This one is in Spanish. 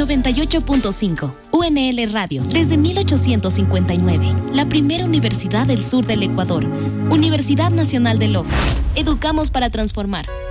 98.5. UNL Radio, desde 1859. La primera universidad del sur del Ecuador. Universidad Nacional de Loja. Educamos para transformar.